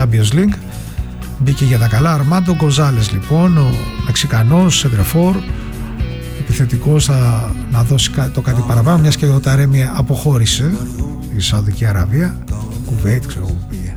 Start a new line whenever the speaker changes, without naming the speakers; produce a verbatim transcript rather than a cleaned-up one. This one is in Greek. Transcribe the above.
Champions League. Μπήκε για τα καλά. Αρμάντο Γκοζάλες λοιπόν, ο Μεξικανός σεντρεφόρ, επιθετικός, θα να δώσει το κάτι παραπάνω, μιας και ο Ταρέμι αποχώρησε η Σαουδική Αραβία, Κουβέιτ ξέρω,